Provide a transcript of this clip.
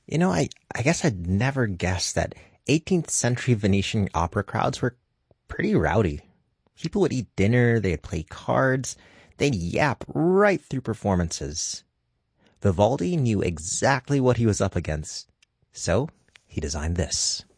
I guess I'd never guessed that 18th century Venetian opera crowds were pretty rowdy. People would eat dinner, they'd play cards, they'd yap right through performances. Vivaldi knew exactly what he was up against, so he designed this.